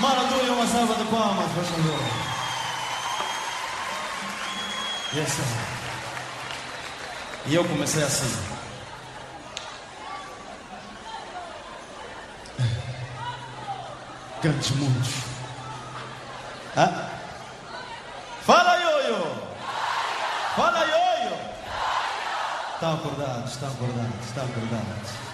Maravilha, uma salva de palmas, por favor. Yes, sir. E eu comecei assim. Cante muito. Fala, Ioio! Fala, Ioio! Estão acordados, estão acordados, estão acordados.